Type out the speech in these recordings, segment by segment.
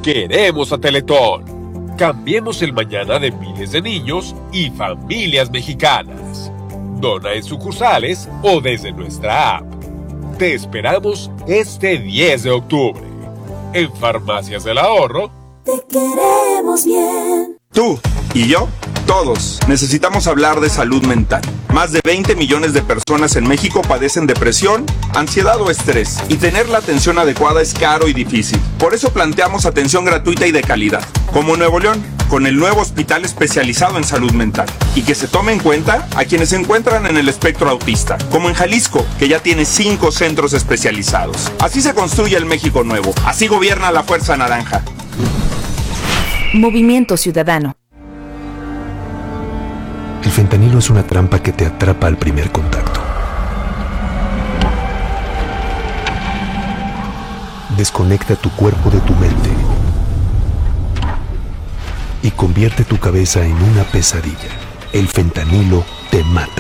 queremos a Teletón. Cambiemos el mañana de miles de niños y familias mexicanas. Dona en sucursales o desde nuestra app. Te esperamos este 10 de octubre. En Farmacias del Ahorro. Te queremos bien. Tú y yo, todos, necesitamos hablar de salud mental. Más de 20 millones de personas en México padecen depresión, ansiedad o estrés, y tener la atención adecuada es caro y difícil. Por eso planteamos atención gratuita y de calidad, como en Nuevo León, con el nuevo hospital especializado en salud mental, y que se tome en cuenta a quienes se encuentran en el espectro autista, como en Jalisco, que ya tiene 5 centros especializados. Así se construye el México nuevo, así gobierna la Fuerza Naranja. Movimiento Ciudadano. El fentanilo es una trampa que te atrapa al primer contacto. Desconecta tu cuerpo de tu mente y convierte tu cabeza en una pesadilla. El fentanilo te mata.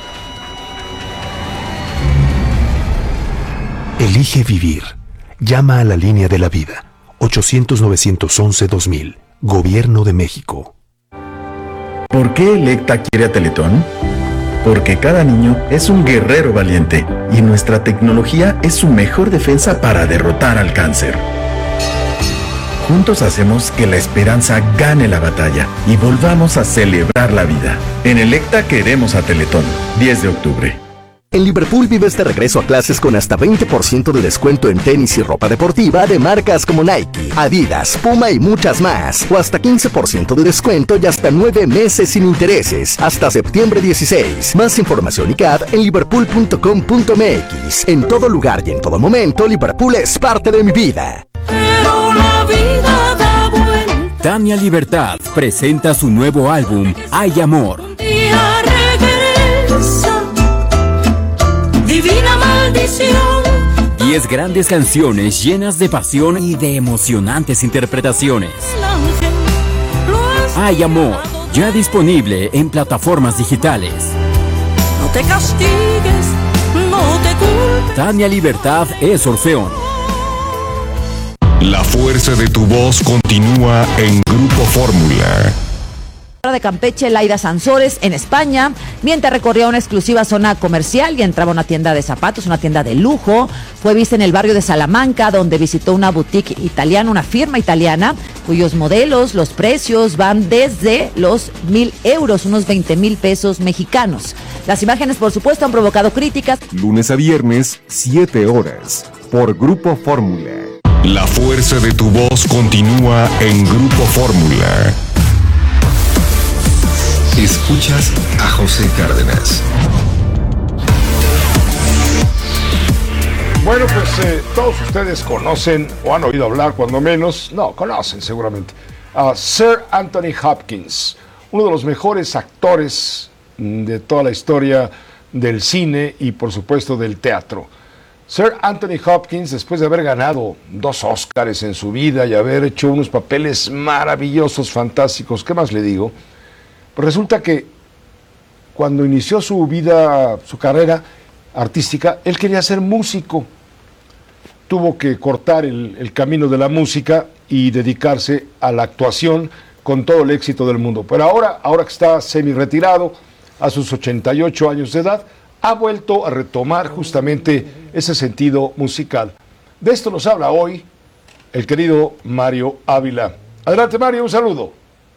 Elige vivir. Llama a la línea de la vida. 800-911-2000. Gobierno de México. ¿Por qué Electa quiere a Teletón? Porque cada niño es un guerrero valiente y nuestra tecnología es su mejor defensa para derrotar al cáncer. Juntos hacemos que la esperanza gane la batalla y volvamos a celebrar la vida. En Electa queremos a Teletón. 10 de octubre. En Liverpool vives de regreso a clases con hasta 20% de descuento en tenis y ropa deportiva de marcas como Nike, Adidas, Puma y muchas más. O hasta 15% de descuento y hasta 9 meses sin intereses. Hasta septiembre 16. Más información y CAD en liverpool.com.mx. En todo lugar y en todo momento, Liverpool es parte de mi vida. Pero la vida da vuelta. Tania Libertad presenta su nuevo álbum, Hay Amor. Un día regresa. Divina maldición. 10 grandes canciones llenas de pasión y de emocionantes interpretaciones. Hay Amor, ya disponible en plataformas digitales. No te castigues, no te culpes. Tania Libertad es Orfeón. La fuerza de tu voz continúa en Grupo Fórmula. De Campeche, Laida Sansores, en España, mientras recorría una exclusiva zona comercial y entraba a una tienda de zapatos, una tienda de lujo. Fue vista en el barrio de Salamanca, donde visitó una boutique italiana, una firma italiana, cuyos modelos, los precios van desde los 1,000 euros, unos 20,000 pesos mexicanos. Las imágenes, por supuesto, han provocado críticas. Lunes a viernes, 7 horas, por Grupo Fórmula. La fuerza de tu voz continúa en Grupo Fórmula. Escuchas a José Cárdenas. Bueno, pues todos ustedes conocen o han oído hablar, cuando menos, no, conocen seguramente, a Sir Anthony Hopkins, uno de los mejores actores de toda la historia del cine y por supuesto del teatro. Sir Anthony Hopkins, después de haber ganado 2 Óscares en su vida y haber hecho unos papeles maravillosos, fantásticos, ¿qué más le digo? Pues resulta que cuando inició su vida, su carrera artística, él quería ser músico. Tuvo que cortar el camino de la música y dedicarse a la actuación con todo el éxito del mundo. Pero ahora que está semi-retirado, a sus 88 años de edad, ha vuelto a retomar justamente ese sentido musical. De esto nos habla hoy el querido Mario Ávila. Adelante, Mario, un saludo.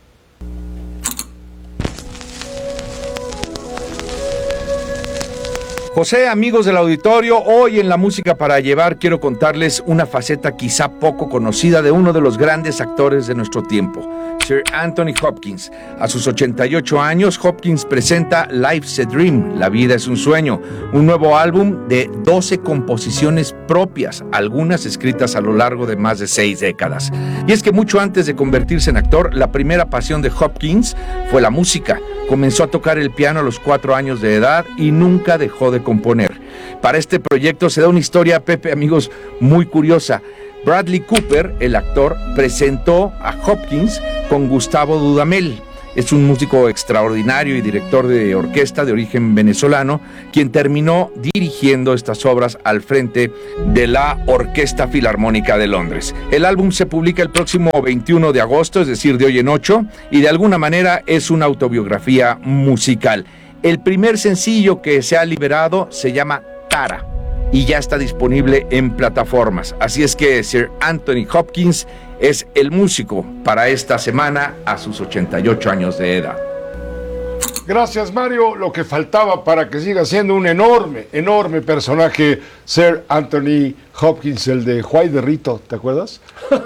José, amigos del auditorio, hoy en La Música para Llevar quiero contarles una faceta quizá poco conocida de uno de los grandes actores de nuestro tiempo, Sir Anthony Hopkins. A sus 88 años, Hopkins presenta Life's a Dream, La Vida es un Sueño, un nuevo álbum de 12 composiciones propias, algunas escritas a lo largo de más de 6 décadas. Y es que mucho antes de convertirse en actor, la primera pasión de Hopkins fue la música. Comenzó a tocar el piano a los 4 años de edad y nunca dejó de componer. Para este proyecto se da una historia, Pepe, amigos, muy curiosa. Bradley Cooper, el actor, presentó a Hopkins con Gustavo Dudamel. Es un músico extraordinario y director de orquesta de origen venezolano, quien terminó dirigiendo estas obras al frente de la Orquesta Filarmónica de Londres. El álbum se publica el próximo 21 de agosto, es decir, de hoy en 8, y de alguna manera es una autobiografía musical. El primer sencillo que se ha liberado se llama Tara y ya está disponible en plataformas. Así es que Sir Anthony Hopkins es el músico para esta semana a sus 88 años de edad. Gracias, Mario. Lo que faltaba para que siga siendo un enorme, enorme personaje, Sir Anthony Hopkins, el de Juay de Rito, ¿te acuerdas?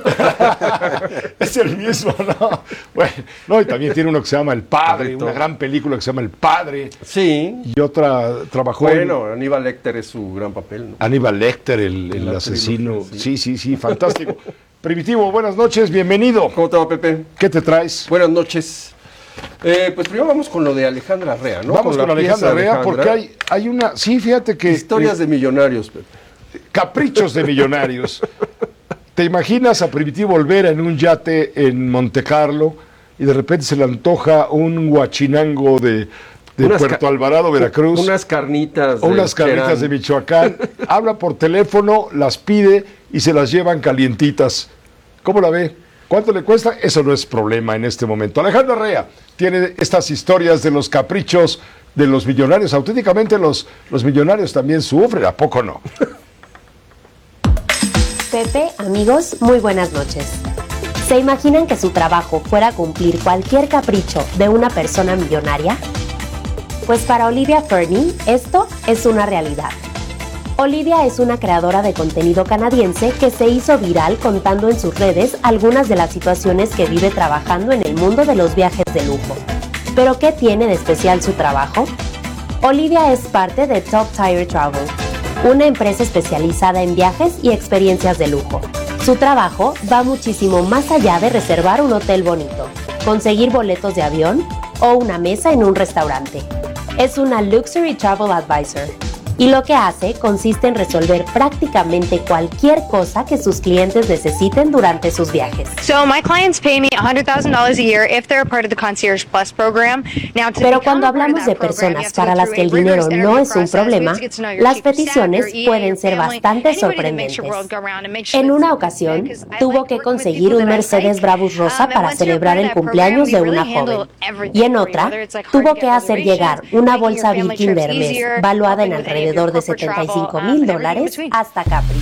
Es el mismo, ¿no? Bueno, no, y también tiene uno que se llama El Padre, una gran película que se llama El Padre. Sí. Y otra trabajó Bueno, Aníbal Lecter es su gran papel, ¿no? Aníbal Lecter, el asesino. Sí, fantástico. Primitivo, buenas noches, bienvenido. ¿Cómo te va, Pepe? ¿Qué te traes? Buenas noches. Pues primero vamos con lo de Alejandra Rea, ¿no? Vamos con Alejandra Rea porque hay una... Sí, fíjate que... Historias de millonarios, Pepe. Caprichos de millonarios. ¿Te imaginas a Primitivo Olvera en un yate en Monte Carlo y de repente se le antoja un guachinango de Puerto Alvarado, Veracruz? Unas carnitas. O unas carnitas de Michoacán. Habla por teléfono, las pide y se las llevan calientitas. ¿Cómo la ve? ¿Cuánto le cuesta? Eso no es problema en este momento. Alejandra Rea tiene estas historias de los caprichos de los millonarios. Auténticamente los millonarios también sufren, ¿a poco no? Pepe, amigos, muy buenas noches. ¿Se imaginan que su trabajo fuera cumplir cualquier capricho de una persona millonaria? Pues para Olivia Fernie, esto es una realidad. Olivia es una creadora de contenido canadiense que se hizo viral contando en sus redes algunas de las situaciones que vive trabajando en el mundo de los viajes de lujo. ¿Pero qué tiene de especial su trabajo? Olivia es parte de Top Tier Travel, una empresa especializada en viajes y experiencias de lujo. Su trabajo va muchísimo más allá de reservar un hotel bonito, conseguir boletos de avión o una mesa en un restaurante. Es una Luxury Travel Advisor. Y lo que hace consiste en resolver prácticamente cualquier cosa que sus clientes necesiten durante sus viajes. So my clients pay me $100,000 a year if they're a part of the Concierge Plus program. Now, pero cuando hablamos de personas para las que el dinero no es un problema, las peticiones pueden ser bastante sorprendentes. En una ocasión, tuvo que conseguir un Mercedes Brabus rosa para celebrar el cumpleaños de una joven. Y en otra, tuvo que hacer llegar una bolsa Viking de Hermes, valuada en alrededor de $75,000 hasta Capri.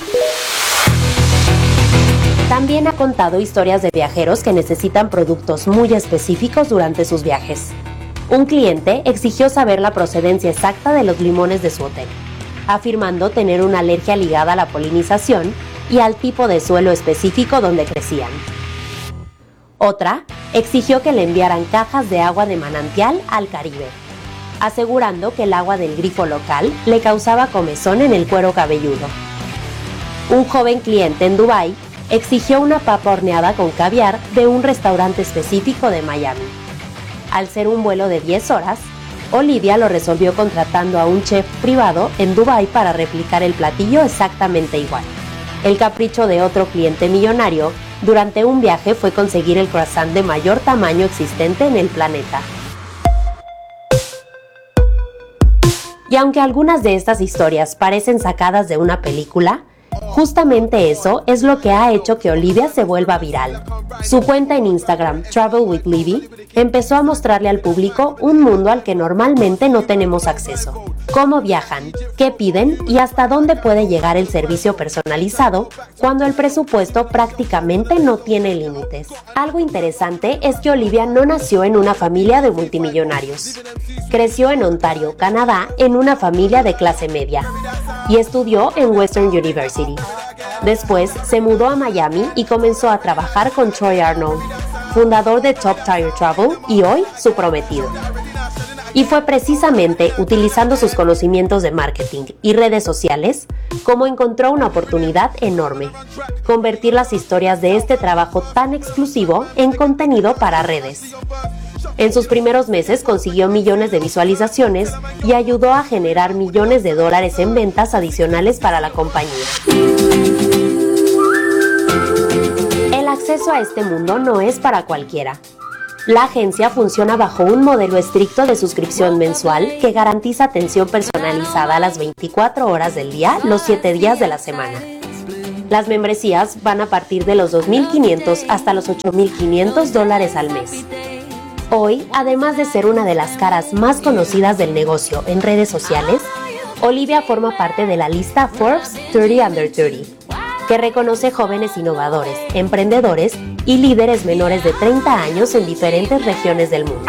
También ha contado historias de viajeros que necesitan productos muy específicos durante sus viajes. Un cliente exigió saber la procedencia exacta de los limones de su hotel, afirmando tener una alergia ligada a la polinización y al tipo de suelo específico donde crecían. Otra exigió que le enviaran cajas de agua de manantial al Caribe, asegurando que el agua del grifo local le causaba comezón en el cuero cabelludo. Un joven cliente en Dubái exigió una papa horneada con caviar de un restaurante específico de Miami. Al ser un vuelo de 10 horas, Olivia lo resolvió contratando a un chef privado en Dubái para replicar el platillo exactamente igual. El capricho de otro cliente millonario durante un viaje fue conseguir el croissant de mayor tamaño existente en el planeta. Y aunque algunas de estas historias parecen sacadas de una película, justamente eso es lo que ha hecho que Olivia se vuelva viral. Su cuenta en Instagram, Travel with Livy, empezó a mostrarle al público un mundo al que normalmente no tenemos acceso. Cómo viajan, qué piden y hasta dónde puede llegar el servicio personalizado cuando el presupuesto prácticamente no tiene límites. Algo interesante es que Olivia no nació en una familia de multimillonarios. Creció en Ontario, Canadá, en una familia de clase media y estudió en Western University. Después se mudó a Miami y comenzó a trabajar con Troy Arnold, fundador de Top Tier Travel y hoy su prometido. Y fue precisamente utilizando sus conocimientos de marketing y redes sociales como encontró una oportunidad enorme: convertir las historias de este trabajo tan exclusivo en contenido para redes. En sus primeros meses consiguió millones de visualizaciones y ayudó a generar millones de dólares en ventas adicionales para la compañía. El acceso a este mundo no es para cualquiera. La agencia funciona bajo un modelo estricto de suscripción mensual que garantiza atención personalizada a las 24 horas del día, los 7 días de la semana. Las membresías van a partir de los $2,500 hasta los $8,500 al mes. Hoy, además de ser una de las caras más conocidas del negocio en redes sociales, Olivia forma parte de la lista Forbes 30 Under 30, que reconoce jóvenes innovadores, emprendedores y líderes menores de 30 años en diferentes regiones del mundo.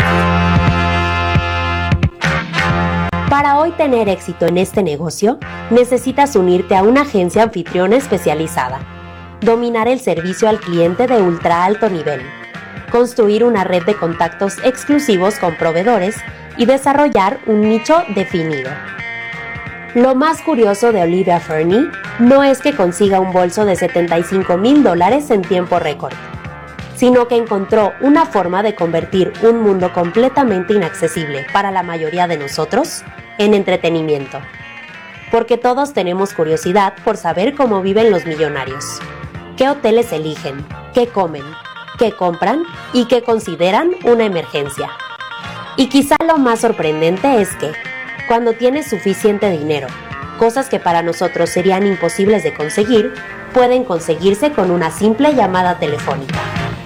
Para hoy tener éxito en este negocio, necesitas unirte a una agencia anfitriona especializada, dominar el servicio al cliente de ultra alto nivel, construir una red de contactos exclusivos con proveedores y desarrollar un nicho definido. Lo más curioso de Olivia Fernie no es que consiga un bolso de $75,000 en tiempo récord, sino que encontró una forma de convertir un mundo completamente inaccesible para la mayoría de nosotros en entretenimiento. Porque todos tenemos curiosidad por saber cómo viven los millonarios, qué hoteles eligen, qué comen, qué compran y qué consideran una emergencia. Y quizá lo más sorprendente es que, cuando tienes suficiente dinero, cosas que para nosotros serían imposibles de conseguir, pueden conseguirse con una simple llamada telefónica.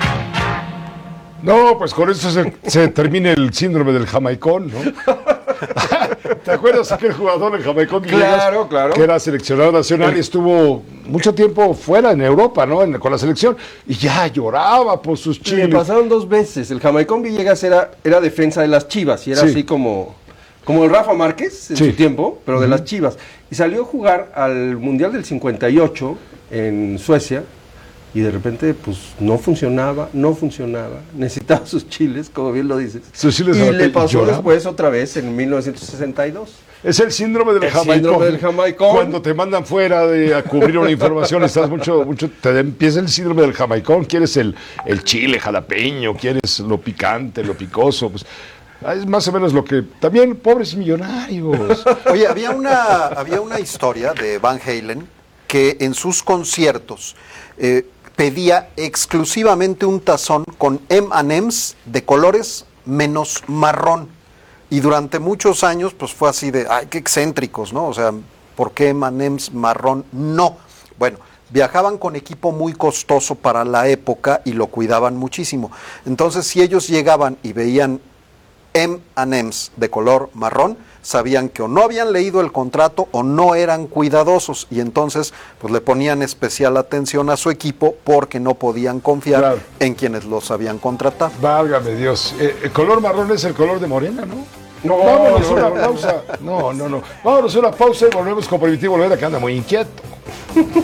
No, pues con eso se termina el síndrome del jamaicón, ¿no? ¿Te acuerdas aquel jugador del Jamaicón? Claro, claro. Que era seleccionado nacional y estuvo mucho tiempo fuera en Europa, ¿no? Con la selección. Y ya lloraba por sus chiles. Le pasaron 2 veces. El Jamaicón Villegas era defensa de las Chivas y era así como el Rafa Márquez en su tiempo, pero de las Chivas. Y salió a jugar al Mundial del 58 en Suecia. Y de repente, pues, no funcionaba, necesitaba sus chiles, como bien lo dices. Sus chiles y le pasó después otra vez, en 1962. Es el síndrome del Jamaicón. Cuando te mandan fuera a cubrir una información, estás mucho, te empieza el síndrome del Jamaicón. Quieres el chile jalapeño, quieres lo picante, lo picoso, pues... Es más o menos lo que... También, pobres millonarios. Oye, había una historia de Van Halen que en sus conciertos... pedía exclusivamente un tazón con M&M's de colores menos marrón. Y durante muchos años, pues fue así de, ay, qué excéntricos, ¿no? O sea, ¿por qué M&M's marrón? No. Bueno, viajaban con equipo muy costoso para la época y lo cuidaban muchísimo. Entonces, si ellos llegaban y veían M&M's de color marrón, sabían que o no habían leído el contrato o no eran cuidadosos, y entonces pues le ponían especial atención a su equipo porque no podían confiar en quienes los habían contratado. Válgame Dios, el color marrón es el color de Morena, ¿no? Vámonos a una pausa. No. Vámonos a una pausa y volvemos con Primitivo Olvera, que anda muy inquieto.